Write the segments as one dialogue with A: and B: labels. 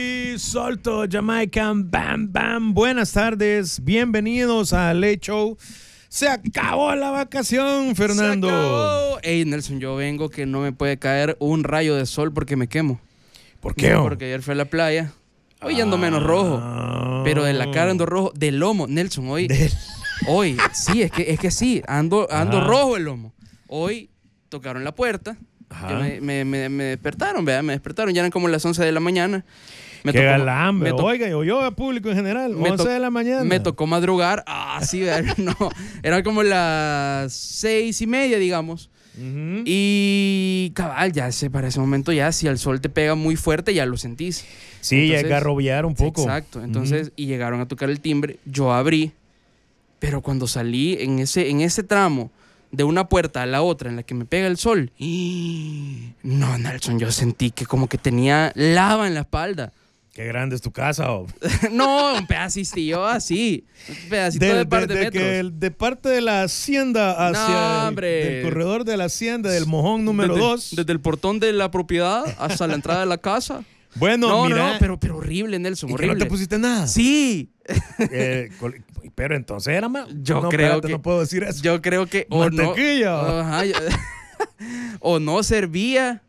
A: Y Solto Jamaican Bam Bam. Buenas tardes, bienvenidos a Late Show. Se acabó la vacación, Fernando.
B: Se acabó. Ey, Nelson, yo vengo que no me puede caer un rayo de sol porque me quemo.
A: ¿Por qué?
B: Porque ayer fui a la playa. Hoy ando menos rojo. Pero de la cara ando rojo. Del lomo, Nelson, hoy. Hoy, sí, es que sí, ando rojo el lomo. Hoy tocaron la puerta. Me despertaron, ¿verdad? Me despertaron, ya eran como las 11 de la mañana.
A: Qué galán, oiga, yo a público en general, 11 de la mañana.
B: Me tocó madrugar, sí, no, eran como las 6:30, digamos. Uh-huh. Y cabal, para ese momento ya, si el sol te pega muy fuerte, ya lo sentís.
A: Sí, entonces, ya garrobear un poco.
B: Exacto, entonces, y llegaron a tocar el timbre, yo abrí, pero cuando salí en ese tramo, de una puerta a la otra en la que me pega el sol, no, Nelson, yo sentí que como que tenía lava en la espalda.
A: Qué grande es tu casa, oh.
B: No, un pedacito así. Un pedacito de par de metros.
A: De parte de la hacienda hacia el corredor de la hacienda del mojón número 2.
B: Desde el portón de la propiedad hasta la entrada de la casa.
A: Bueno, mira.
B: No, pero horrible, Nelson,
A: ¿Y
B: horrible.
A: ¿No te pusiste nada?
B: Sí.
A: Pero entonces era más.
B: Yo creo que
A: no puedo decir eso.
B: Yo creo que
A: mantequilla.
B: O no servía.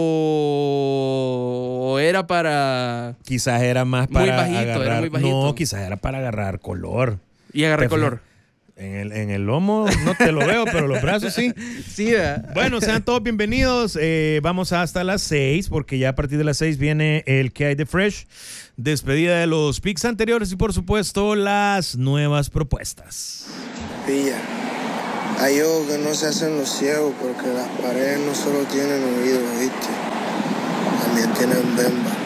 B: O era para...
A: Quizás era más para
B: muy bajito,
A: agarrar...
B: era muy bajito.
A: No, quizás era para agarrar color.
B: Y agarrar color.
A: En el lomo no te lo veo, pero los brazos sí.
B: Sí, ¿verdad?
A: Bueno, sean todos bienvenidos. Vamos hasta las 6, porque ya a partir de las 6 viene el que hay de Fresh. Despedida de los picks anteriores y, por supuesto, las nuevas propuestas.
C: Pilla. Hay ojos que no se hacen los ciegos porque las paredes no solo tienen oídos, ¿viste? También tienen bemba.